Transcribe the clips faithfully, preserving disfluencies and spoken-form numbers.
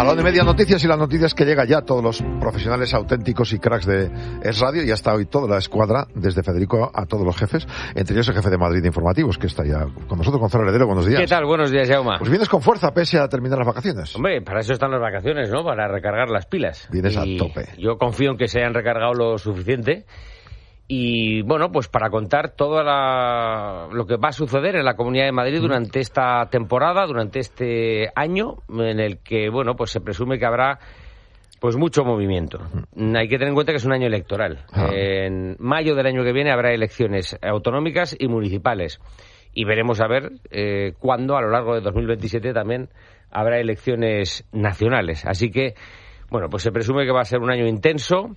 A la de media noticias y las noticias que llega ya a todos los profesionales auténticos y cracks de Es Radio. Ya está hoy toda la escuadra, desde Federico a todos los jefes, entre ellos el jefe de Madrid de Informativos, que está ya con nosotros, Gonzalo Heredero. Buenos días. ¿Qué tal? Buenos días, Jaume. Pues vienes con fuerza pese a terminar las vacaciones. Hombre, para eso están las vacaciones, ¿no? Para recargar las pilas. Vienes y a tope. Yo confío en que se hayan recargado lo suficiente. Y bueno, pues para contar todo la, lo que va a suceder en la Comunidad de Madrid durante esta temporada, durante este año, en el que, bueno, pues se presume que habrá pues mucho movimiento. Hay que tener en cuenta que es un año electoral. Ah. En mayo del año que viene habrá elecciones autonómicas y municipales. Y veremos a ver eh, cuándo, a lo largo de dos mil veintisiete, también habrá elecciones nacionales. Así que, bueno, pues se presume que va a ser un año intenso.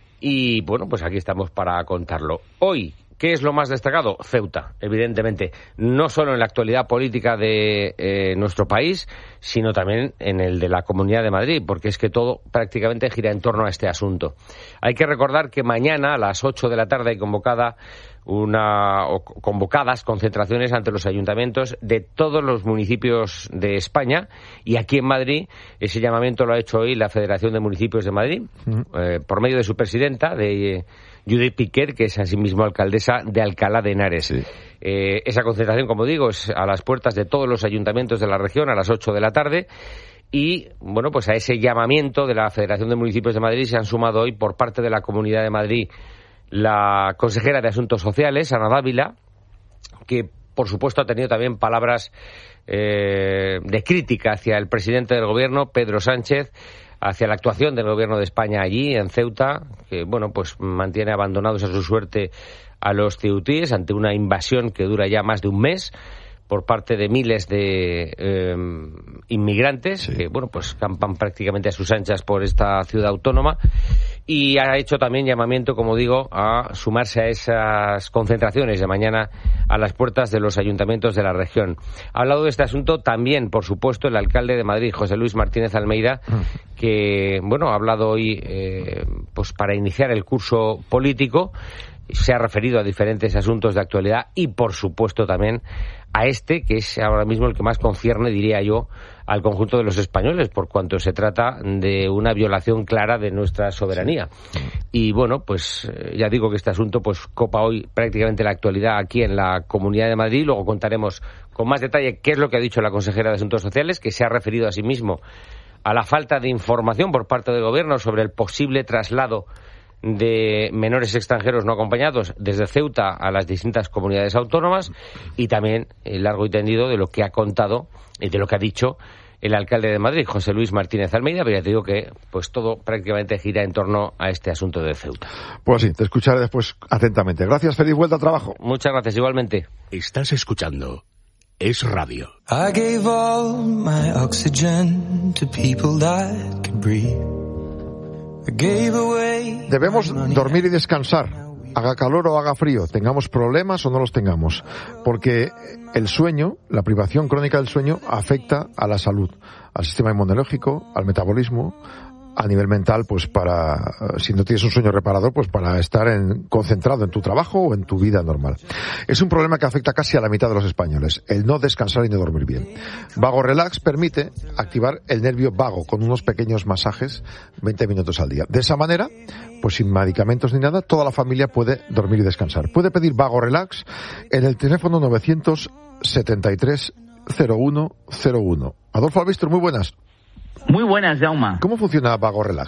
Y bueno, pues aquí estamos para contarlo. Hoy, ¿qué es lo más destacado? Ceuta, evidentemente, no solo en la actualidad política de eh, nuestro país, sino también en el de la Comunidad de Madrid, porque es que todo prácticamente gira en torno a este asunto. Hay que recordar que mañana a las ocho de la tarde hay convocada una o convocadas concentraciones ante los ayuntamientos de todos los municipios de España, y aquí en Madrid ese llamamiento lo ha hecho hoy la Federación de Municipios de Madrid, uh-huh. eh, por medio de su presidenta, de eh, Judith Piquer, que es asimismo alcaldesa de Alcalá de Henares. Sí. Eh, esa concentración, como digo, es a las puertas de todos los ayuntamientos de la región a las ocho de la tarde. Y, bueno, pues a ese llamamiento de la Federación de Municipios de Madrid se han sumado hoy, por parte de la Comunidad de Madrid, la consejera de Asuntos Sociales, Ana Dávila, que por supuesto ha tenido también palabras eh, de crítica hacia el presidente del gobierno, Pedro Sánchez, hacia la actuación del gobierno de España allí, en Ceuta, que bueno, pues mantiene abandonados a su suerte a los ceutíes ante una invasión que dura ya más de un mes por parte de miles de eh, inmigrantes, sí. que bueno, pues campan prácticamente a sus anchas por esta ciudad autónoma. Y ha hecho también llamamiento, como digo, a sumarse a esas concentraciones de mañana a las puertas de los ayuntamientos de la región. Ha hablado de este asunto también, por supuesto, el alcalde de Madrid, José Luis Martínez Almeida, que, bueno, ha hablado hoy eh, pues para iniciar el curso político. Se ha referido a diferentes asuntos de actualidad y, por supuesto, también a este, que es ahora mismo el que más concierne, diría yo, al conjunto de los españoles, por cuanto se trata de una violación clara de nuestra soberanía. Sí. Y, bueno, pues ya digo que este asunto pues copa hoy prácticamente la actualidad aquí en la Comunidad de Madrid. Luego contaremos con más detalle qué es lo que ha dicho la consejera de Asuntos Sociales, que se ha referido a sí mismo a la falta de información por parte del Gobierno sobre el posible traslado de menores extranjeros no acompañados desde Ceuta a las distintas comunidades autónomas, y también el largo y tendido de lo que ha contado y de lo que ha dicho el alcalde de Madrid, José Luis Martínez Almeida. Pero ya te digo que pues todo prácticamente gira en torno a este asunto de Ceuta. Pues sí, te escucharé después atentamente. Gracias, feliz vuelta a trabajo. Muchas gracias, igualmente. Estás escuchando Es Radio. I gave all my oxygen to people that could breathe. Debemos dormir y descansar, haga calor o haga frío, tengamos problemas o no los tengamos, porque el sueño, la privación crónica del sueño, afecta a la salud, al sistema inmunológico, al metabolismo, a nivel mental, pues para, si no tienes un sueño reparador, pues para estar en, concentrado en tu trabajo o en tu vida normal. Es un problema que afecta casi a la mitad de los españoles, el no descansar y no dormir bien. Vago Relax permite activar el nervio vago con unos pequeños masajes, veinte minutos al día. De esa manera, pues sin medicamentos ni nada, toda la familia puede dormir y descansar. Puede pedir Vago Relax en el teléfono novecientos setenta y tres cero uno cero uno. Adolfo Albistur, muy buenas. Muy buenas, Jaume. ¿Cómo funciona Vago Relax?